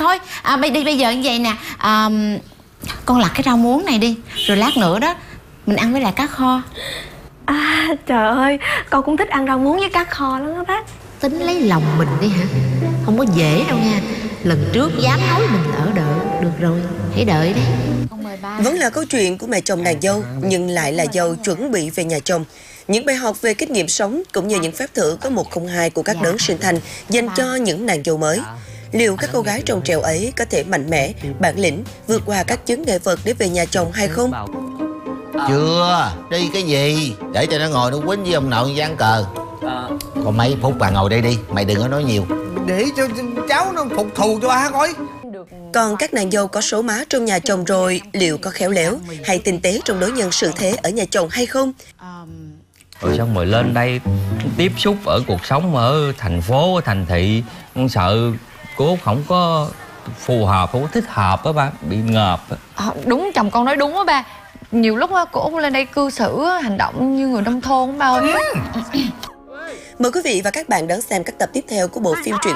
thôi bây giờ như vậy nè, con lặt cái rau muống này đi, rồi lát nữa đó mình ăn với lại cá kho. Trời ơi, con cũng thích ăn rau muống với cá kho lắm đó bác. Tính lấy lòng mình đi hả? Không có dễ đâu nha. Lần trước dám nói mình ở đợi. Được rồi, hãy đợi đấy. Vẫn là câu chuyện của mẹ chồng nàng dâu, nhưng lại là dâu chuẩn bị về nhà chồng. Những bài học về kinh nghiệm sống cũng như những phép thử có 102 của các đấng sinh thành dành cho những nàng dâu mới. Liệu các cô gái trong trèo ấy có thể mạnh mẽ, bản lĩnh, vượt qua các chướng ngại vật để về nhà chồng hay không? Chưa, đi cái gì? Để cho nó ngồi nó quýnh với ông nội ván cờ. Còn mấy phút bà ngồi đây đi, mày đừng có nói nhiều. Để cho cháu nó phục thù cho ba coi. Còn các nàng dâu có số má trong nhà chồng rồi, liệu có khéo léo hay tinh tế trong đối nhân xử thế ở nhà chồng hay không? Rồi xong rồi lên đây tiếp xúc ở cuộc sống ở thành phố, ở thành thị, con sợ cô không có phù hợp, không có thích hợp á ba, bị ngợp á. Đúng, chồng con nói đúng á ba. Nhiều lúc cô Út lên đây cư xử hành động như người nông thôn á ba ơi. Mời quý vị và các bạn đón xem các tập tiếp theo của bộ phim truyện